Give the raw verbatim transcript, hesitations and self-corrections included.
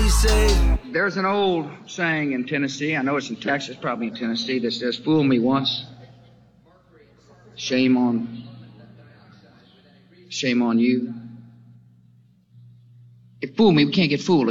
be safe. There's an old saying in Tennessee, I know it's in Texas, probably in Tennessee, that says, fool me once, shame on, shame on you. If fool me, we can't get fooled